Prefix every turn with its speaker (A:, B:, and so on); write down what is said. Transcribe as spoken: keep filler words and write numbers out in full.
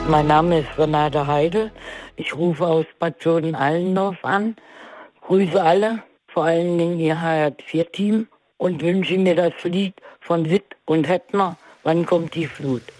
A: Mein Name ist Renate Heide. Ich rufe aus Bad Soden-Allendorf an. Grüße alle, vor allen Dingen Ihr H R vier Team und wünsche mir das Lied von Witt und Hettner, Wann kommt die Flut?